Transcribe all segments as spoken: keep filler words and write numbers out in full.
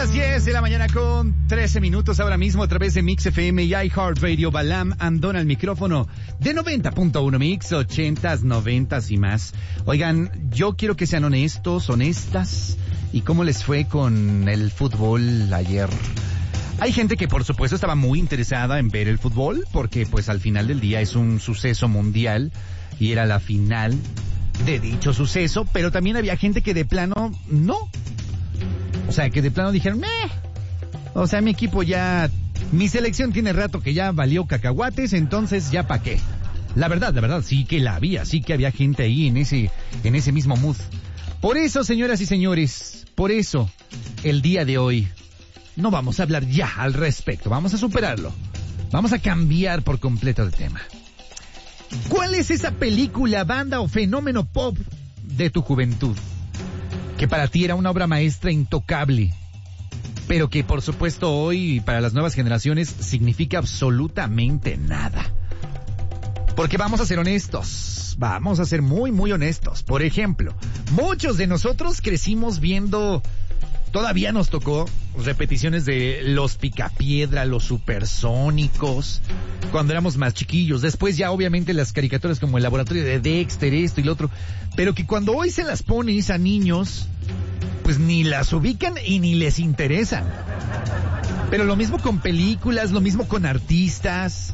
las diez de la mañana con trece minutos ahora mismo a través de Mix F M y iHeartRadio. Balam andona el micrófono de noventa punto uno Mix, ochentas, noventas y más. Oigan, yo quiero que sean honestos, honestas. ¿Y cómo les fue con el fútbol ayer? Hay gente que por supuesto estaba muy interesada en ver el fútbol porque pues al final del día es un suceso mundial y era la final de dicho suceso, pero también había gente que de plano no. O sea, que de plano dijeron, meh. O sea, mi equipo ya, mi selección tiene rato que ya valió cacahuates, entonces ya pa' qué. La verdad, la verdad, sí que la había, sí que había gente ahí en ese, en ese mismo mood. Por eso, señoras y señores, por eso, el día de hoy, no vamos a hablar ya al respecto, vamos a superarlo. Vamos a cambiar por completo de tema. ¿Cuál es esa película, banda o fenómeno pop de tu juventud que para ti era una obra maestra intocable, pero que por supuesto hoy para las nuevas generaciones significa absolutamente nada? Porque vamos a ser honestos, vamos a ser muy muy honestos. Por ejemplo, muchos de nosotros crecimos viendo, todavía nos tocó repeticiones de Los Picapiedra, Los Supersónicos, cuando éramos más chiquillos. Después ya obviamente las caricaturas como El Laboratorio de Dexter, esto y lo otro. Pero que cuando hoy se las pones a niños, pues ni las ubican y ni les interesan. Pero lo mismo con películas, lo mismo con artistas.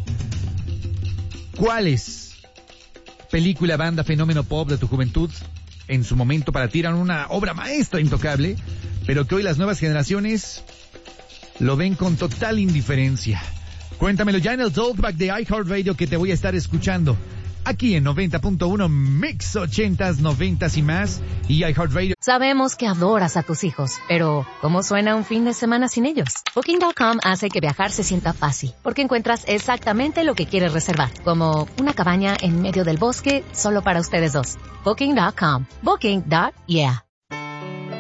¿Cuáles? Película, banda, fenómeno pop de tu juventud en su momento para ti eran una obra maestra intocable, pero que hoy las nuevas generaciones lo ven con total indiferencia. Cuéntamelo ya en el Talkback de iHeartRadio, que te voy a estar escuchando aquí en noventa punto uno Mix, ochentas, noventas y más, y iHeartRadio. Sabemos que adoras a tus hijos, pero ¿cómo suena un fin de semana sin ellos? Booking punto com hace que viajar se sienta fácil, porque encuentras exactamente lo que quieres reservar, como una cabaña en medio del bosque solo para ustedes dos. Booking punto com. Booking. Yeah.